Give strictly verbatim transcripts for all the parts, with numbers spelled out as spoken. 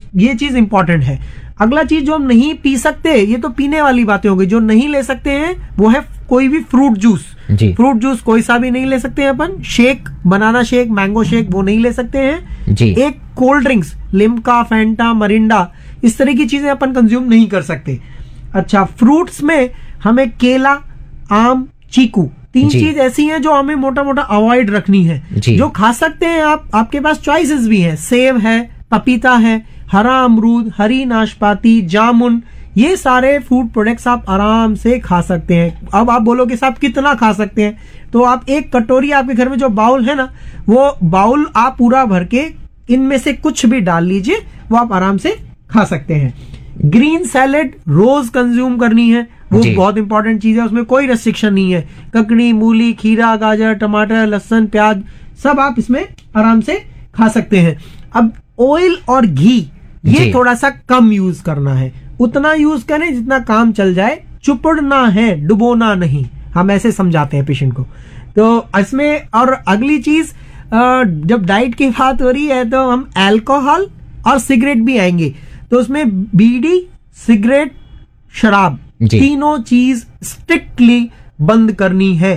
ये चीज इंपॉर्टेंट है। अगला चीज जो हम नहीं पी सकते, ये तो पीने वाली बातें हो गई। जो नहीं ले सकते हैं वो है कोई भी फ्रूट जूस। फ्रूट जूस कोई सा भी नहीं ले सकते हैं अपन। Shake, banana shake, mango shake वो नहीं ले सकते हैं जी। एक cold drinks, Limca, Fanta, Mirinda, इस तरह की चीजें अपन कंज्यूम नहीं कर सकते। अच्छा, फ्रूट्स में हमें केला, आम, चीकू, तीन चीज ऐसी हैं जो हमें मोटा मोटा अवॉइड रखनी है। जो खा सकते हैं आप, आपके पास चॉइसेस भी हैं। सेब है, पपीता है, हरा अमरूद, हरी नाशपाती, जामुन, ये सारे फूड प्रोडक्ट्स आप आराम से खा सकते हैं। अब आप बोलोगे साहब कितना खा सकते हैं, तो आप एक कटोरी, आपके घर में जो बाउल है ना, वो बाउल आप पूरा भर के इनमें से कुछ भी डाल लीजिए, वो आप आराम से खा सकते हैं। ग्रीन सैलेड रोज कंज्यूम करनी है, वो बहुत इंपॉर्टेंट चीज है, उसमें कोई रेस्ट्रिक्शन नहीं है। ककड़ी, मूली, खीरा, गाजर, टमाटर, लहसुन, प्याज, सब आप इसमें आराम से खा सकते हैं। अब ऑयल और घी ये थोड़ा सा कम यूज करना है, उतना यूज करें जितना काम चल जाए, चुपड़ना है, डुबोना नहीं, हम ऐसे समझाते हैं पेशेंट को। तो इसमें और अगली चीज, जब डाइट की बात हो रही है तो हम अल्कोहल और सिगरेट भी आएंगे, तो उसमें बीड़ी, सिगरेट, शराब, तीनों चीज स्ट्रिक्टली बंद करनी है।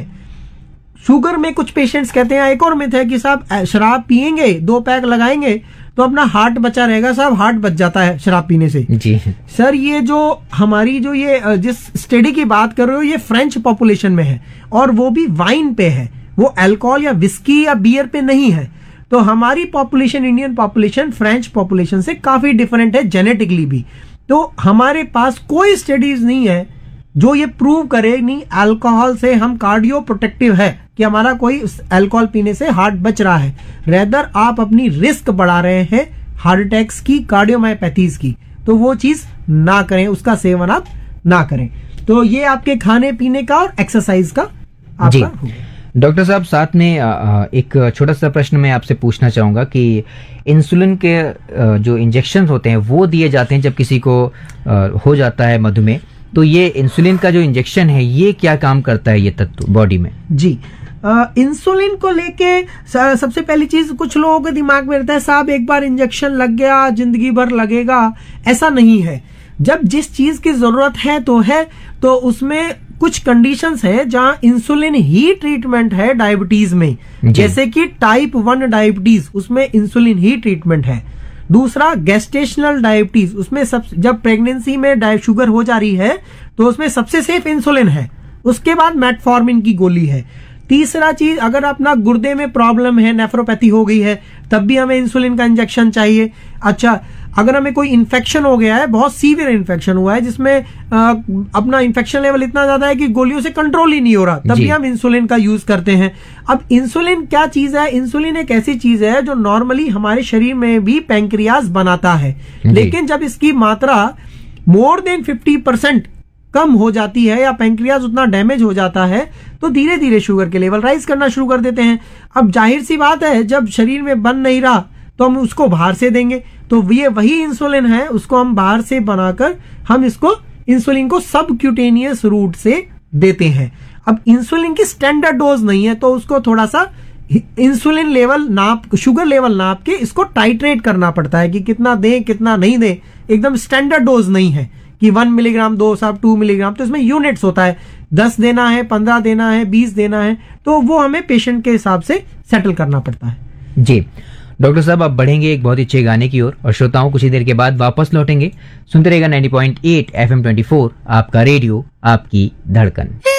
शुगर में कुछ पेशेंट्स कहते हैं, एक और मिथ है कि साहब शराब पिएंगे, दो पैक लगाएंगे तो अपना हार्ट बचा रहेगा। साहब हार्ट बच जाता है शराब पीने से जी। सर ये जो हमारी जो ये जिस स्टडी की बात कर रहे हो, ये फ्रेंच पॉपुलेशन में है और वो भी वाइन पे है, वो अल्कोहल या विस्की या बियर पे नहीं है। तो हमारी population, Indian population French population से काफी डिफरेंट है जेनेटिकली भी। तो हमारे पास कोई स्टडीज नहीं है जो ये प्रूव करे नहीं अल्कोहल से हम कार्डियो प्रोटेक्टिव है, कि हमारा कोई अल्कोहल पीने से हार्ट बच रहा है। रेदर आप अपनी रिस्क बढ़ा रहे हैं हार्ट अटैक्स की, कार्डियोमायोपैथीज की, तो वो चीज ना करें, उसका सेवन आप ना करें। तो ये आपके खाने पीने का और एक्सरसाइज का आपका हो गया। डॉक्टर साहब, साथ में एक छोटा सा प्रश्न मैं आपसे पूछना चाहूंगा कि इंसुलिन के जो इंजेक्शन होते हैं वो दिए जाते हैं जब किसी को हो जाता है मधुमेह, तो ये इंसुलिन का जो इंजेक्शन है ये क्या काम करता है ये तत्व बॉडी में? जी, आ, इंसुलिन को लेके सबसे पहली चीज कुछ लोगों के दिमाग में रहता है, साहब एक बार इंजेक्शन लग गया जिंदगी भर लगेगा। ऐसा नहीं है। जब जिस चीज की जरूरत है तो है, तो उसमें कुछ कंडीशंस है जहां इंसुलिन ही ट्रीटमेंट है डायबिटीज में, जैसे कि टाइप वन डायबिटीज, उसमें इंसुलिन ही ट्रीटमेंट है। दूसरा गेस्टेशनल डायबिटीज, उसमें सब जब प्रेगनेंसी में शुगर हो जा रही है तो उसमें सबसे सेफ इंसुलिन है, उसके बाद मेटफॉर्मिन की गोली है। तीसरा चीज, अगर अपना गुर्दे में प्रॉब्लम है, नेफ्रोपैथी हो गई है, तब भी हमें इंसुलिन का इंजेक्शन चाहिए। अच्छा, अगर हमें कोई इन्फेक्शन हो गया है, बहुत सीवियर इन्फेक्शन हुआ है जिसमें आ, अपना इन्फेक्शन लेवल इतना ज्यादा है कि गोलियों से कंट्रोल ही नहीं हो रहा, तब भी हम इंसुलिन का यूज करते हैं। अब इंसुलिन क्या चीज है? इंसुलिन एक ऐसी चीज है जो नॉर्मली हमारे शरीर में भी पैंक्रियाज बनाता है, लेकिन जब इसकी मात्रा मोर देन फिफ्टी परसेंट कम हो जाती है या पैंक्रियाज उतना डैमेज हो जाता है, तो धीरे धीरे शुगर के लेवल राइज करना शुरू कर देते हैं। अब जाहिर सी बात है, जब शरीर में बन नहीं रहा तो हम उसको बाहर से देंगे, तो ये वही इंसुलिन है, उसको हम बाहर से बनाकर हम इसको इंसुलिन को सबक्यूटेनियस रूट से देते हैं। अब इंसुलिन की स्टैंडर्ड डोज नहीं है, तो उसको थोड़ा सा इंसुलिन लेवल नाप, शुगर लेवल नाप के इसको टाइट्रेट करना पड़ता है कि कितना दें कितना नहीं दें। एकदम स्टैंडर्ड डोज नहीं है कि वन मिलीग्राम दो, साहब टू मिलीग्राम, तो इसमें यूनिट्स होता है, दस देना है, पंद्रह देना है, बीस देना है, तो वो हमें पेशेंट के हिसाब से सेटल करना पड़ता है। जी डॉक्टर साहब, आप बढ़ेंगे एक बहुत ही अच्छे गाने की ओर और श्रोताओं कुछ ही देर के बाद वापस लौटेंगे। सुनते रहेगा ninety point eight F M twenty four, आपका रेडियो, आपकी धड़कन।